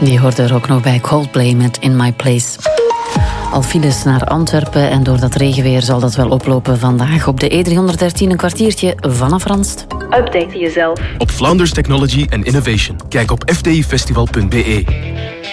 Die hoorde er ook nog bij Coldplay met In My Place. Al files naar Antwerpen en door dat regenweer zal dat wel oplopen vandaag. Op de E313 een kwartiertje vanaf Randst. Update jezelf op Flanders Technology and Innovation. Kijk op fdifestival.be.